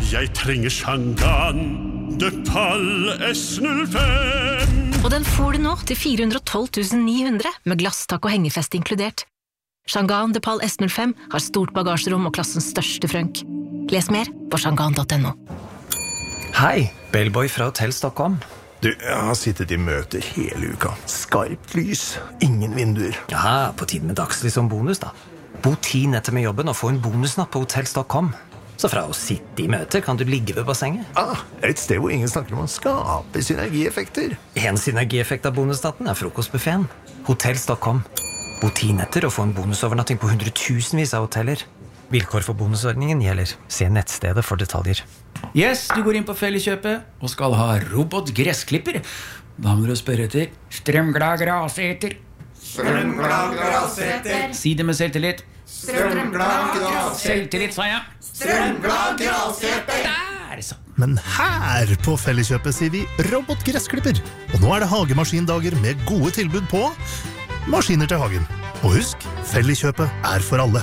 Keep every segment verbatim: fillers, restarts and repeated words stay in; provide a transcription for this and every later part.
Jeg trenger Shangan de Pal S null fem. Og den får du nå til fire hundre og tolv tusen ni hundre, med glasstak og hengefest inkludert. Shangan de Pal S null fem har stort bagasjerom og klassens største frønk. Les mer på shangan punktum no. Hei, Bellboy fra Hotell Stockholm. Du, jeg har sittet i møter hele uka. Skarpt lys, ingen vinduer. Ja, på tiden med dagslys som bonus da. Bo ti netter med jobben og få en bonusnatt på Hotell Stockholm. Så fra å sitte i møte kan du ligge ved bassenget. Ah, et sted hvor ingen snakker om å skape synergieffekter. En synergieffekt av bonusnatten er frokostbuffeten. Hotell Stockholm. Bo ti netter og få en bonusovernatting på hundretusenvis av hoteller. Vilkår for bonusordningen gjelder. Se nettstedet for detaljer. Yes, du går inn på Felleskjøpet og skal ha robotgressklipper. Da må du spørre etter strømglad graseter. Strømglad graseter. Si det med selvtillit. Strømglad graseter. Selvtillit, sa jeg. Strømglad graseter. Der, så. Men her på Felleskjøpet sier vi robotgressklipper. Og nå er det hagemaskindager med gode tilbud på maskiner til hagen. Og husk, Felleskjøpet er for alle.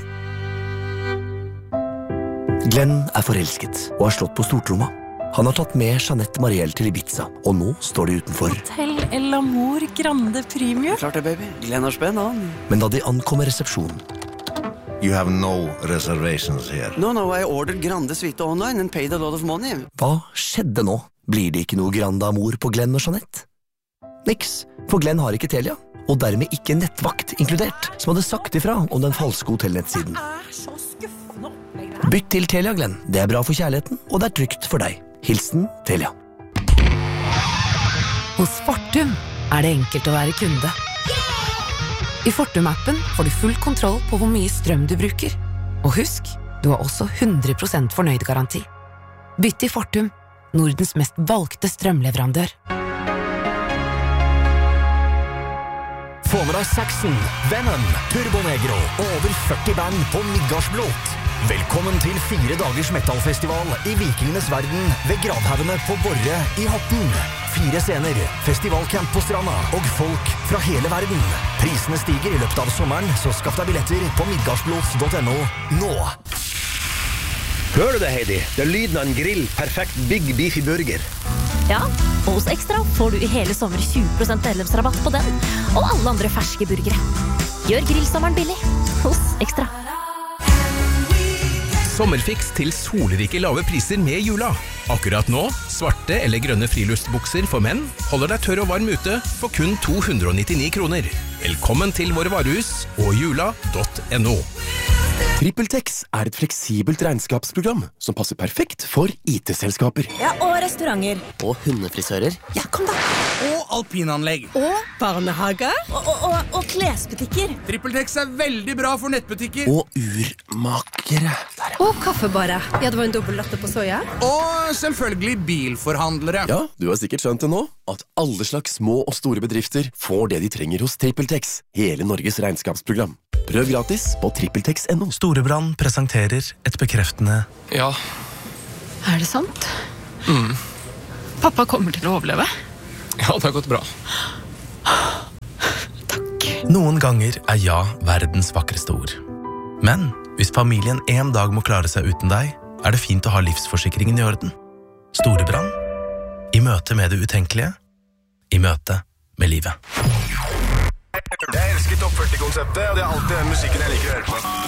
Glenn er forelsket og har slått på stortromma. Han har tatt med Jeanette Mariel til Ibiza, og nå står de utenfor. Hotel El Amor Grande Premium. Klart det, baby. Glenn har spenn, han. Men da de ankommer resepsjonen... You have no reservations here. No, no, I ordered Grande Suite online and paid a lot of money. Hva skjedde nå? Blir det ikke noe Grande Amor på Glenn og Jeanette? Niks, for Glenn har ikke Telia, og dermed ikke nettvakt inkludert, som hadde sagt ifra om den falske hotellnettsiden. Bytt til Telia, Glenn. Det er bra for kjærligheten, og det er trygt for deg. Hilsen Telia. Hos Fortum er det enkelt å være kunde. I Fortum-appen får du full kontroll på hvor mye strøm du bruker. Og husk, du har også hundre prosent fornøyd-garanti. Bytt til Fortum, Nordens mest valgte strømleverandør. Få med deg Saxon, Venom, Turbo Negro og over førti band på Midgardsblot. Velkommen til fire dagers metalfestival i Vikingenes verden ved Gravhaugene på Borre i Horten. Fire scener, festivalcamp på stranda og folk fra hele verden. Prisene stiger i løpet av sommeren, så skaff deg billetter på midgardsblot punktum no nå. Hører du det, Heidi? Det er lyden av en grill, perfekt Big Beefy Burger. Ja, og hos Extra får du i hele sommer tjue prosent medlemsrabatt på den, og alle andre ferske burgere. Gjør grillsommeren billig hos Extra. Sommerfiks til solrike lave priser med jula. Akkurat nå, svarte eller grønne friluftsbukser for menn holder deg tørr og varm ute for kun to hundre og nittini kroner. Velkommen til våre varehus og jula punktum no. TrippelTex er et fleksibelt regnskapsprogram som passer perfekt for I T-selskaper. Ja, og restauranter. Og hundefrisører. Ja, kom da. Og alpinanlegg. Og barnehage. Og, og, og, og klesbutikker. TrippelTex er veldig bra for nettbutikker. Og urmakere. Og kaffebare. Ja, det var en dobbelt latte på soja. Og selvfølgelig bilforhandlere. Ja, du har sikkert skjønt det nå, at alle slags små og store bedrifter får det de trenger hos TrippelTex. Hele Norges regnskapsprogram. Prøv gratis på trippeltex punktum no. Storebrand presenterer et bekreftende Ja. Er det sant? Mm. Pappa kommer til å overleve. Ja, det har gått bra. Takk. Noen ganger er ja verdens vakreste ord. Men hvis familien en dag må klare seg uten deg, er det fint å ha livsforsikringen i orden. Storebrand. I møte med det utenkelige. I møte med livet. Jeg elsker topp førti-konseptet, og det er alltid den musikken jeg liker å høre på.